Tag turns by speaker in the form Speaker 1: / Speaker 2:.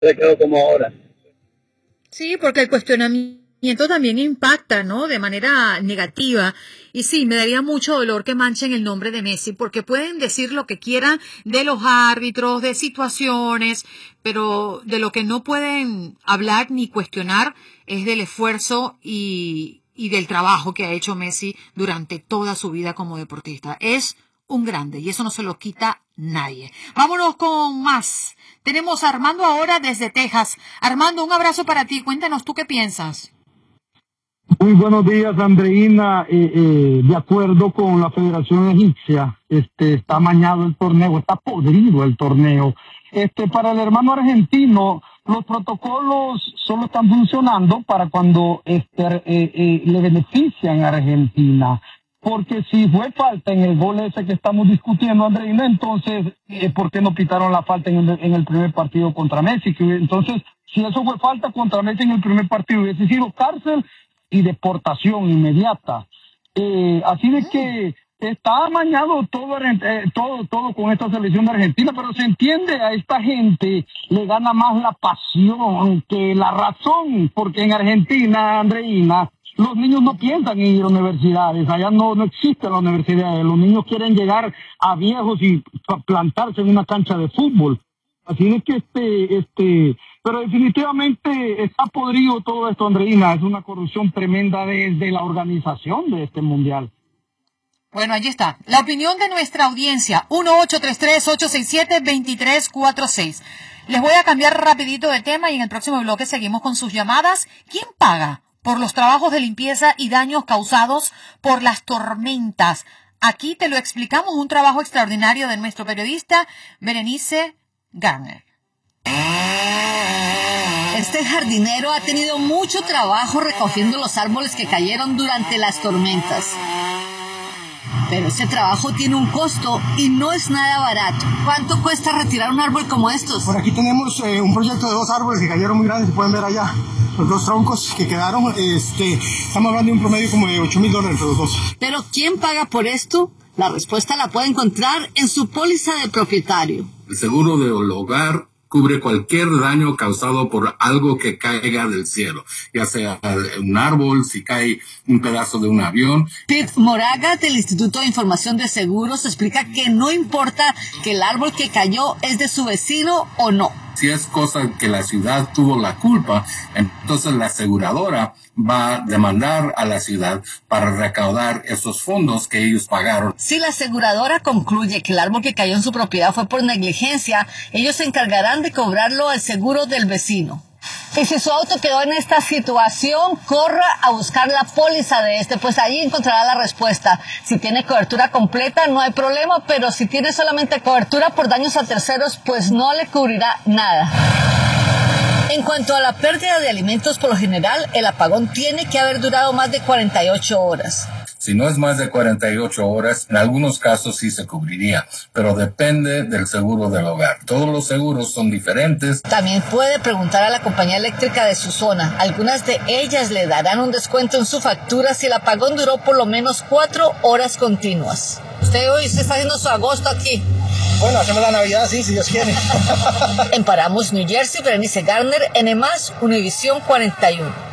Speaker 1: se quedó como ahora.
Speaker 2: Sí, porque el cuestionamiento también impacta, ¿no? De manera negativa. Y sí, me daría mucho dolor que manchen el nombre de Messi, porque pueden decir lo que quieran de los árbitros, de situaciones, pero de lo que no pueden hablar ni cuestionar es del esfuerzo y del trabajo que ha hecho Messi durante toda su vida como deportista. Es un grande y eso no se lo quita nadie. Vámonos con más. Tenemos a Armando ahora desde Texas. Armando, un abrazo para ti. Cuéntanos tú qué piensas.
Speaker 3: Muy buenos días, Andreina. De acuerdo con la Federación Egipcia, está amañado el torneo, está podrido el torneo. Para el hermano argentino, los protocolos solo están funcionando para cuando le benefician a Argentina. Porque si fue falta en el gol ese que estamos discutiendo, Andreina, entonces, ¿por qué no quitaron la falta en el primer partido contra Messi? Entonces, si eso fue falta contra Messi en el primer partido, hubiese sido cárcel y deportación inmediata. Así de que está amañado todo con esta selección de Argentina, pero se entiende, a esta gente le gana más la pasión que la razón, porque en Argentina, Andreina, los niños no piensan en ir a universidades, allá no existen las universidades, los niños quieren llegar a viejos y plantarse en una cancha de fútbol. Así es que pero definitivamente está podrido todo esto, Andreina, es una corrupción tremenda desde la organización de este mundial.
Speaker 2: Bueno, allí está. La opinión de nuestra audiencia, 1-833-867-2346. Les voy a cambiar rapidito de tema y en el próximo bloque seguimos con sus llamadas. ¿Quién paga por los trabajos de limpieza y daños causados por las tormentas? Aquí te lo explicamos, un trabajo extraordinario de nuestro periodista Berenice Garner.
Speaker 4: Este jardinero ha tenido mucho trabajo recogiendo los árboles que cayeron durante las tormentas. Pero ese trabajo tiene un costo y no es nada barato. ¿Cuánto cuesta retirar un árbol como estos?
Speaker 5: Por aquí tenemos un proyecto de 2 árboles que cayeron muy grandes, se pueden ver allá. Los 2 troncos que quedaron, estamos hablando de un promedio como de $8,000 entre los dos.
Speaker 4: ¿Pero quién paga por esto? La respuesta la puede encontrar en su póliza de propietario.
Speaker 6: El seguro del hogar cubre cualquier daño causado por algo que caiga del cielo, ya sea un árbol, si cae un pedazo de un avión.
Speaker 4: Pete Moraga, del Instituto de Información de Seguros, explica que no importa que el árbol que cayó es de su vecino o no.
Speaker 6: Si es cosa que la ciudad tuvo la culpa, entonces la aseguradora va a demandar a la ciudad para recaudar esos fondos que ellos pagaron.
Speaker 4: Si la aseguradora concluye que el árbol que cayó en su propiedad fue por negligencia, ellos se encargarán de cobrarlo al seguro del vecino. Y si su auto quedó en esta situación, corra a buscar la póliza de pues ahí encontrará la respuesta. Si tiene cobertura completa, no hay problema, pero si tiene solamente cobertura por daños a terceros, pues no le cubrirá nada. En cuanto a la pérdida de alimentos, por lo general, el apagón tiene que haber durado más de 48 horas.
Speaker 6: Si no es más de 48 horas, en algunos casos sí se cubriría, pero depende del seguro del hogar. Todos los seguros son diferentes.
Speaker 4: También puede preguntar a la compañía eléctrica de su zona. Algunas de ellas le darán un descuento en su factura si el apagón duró por lo menos 4 horas continuas. Usted hoy está haciendo su agosto aquí.
Speaker 5: Bueno, hacemos la Navidad, sí, si Dios quiere.
Speaker 4: En Paramus, New Jersey, Berenice Garner, N+, Univisión 41.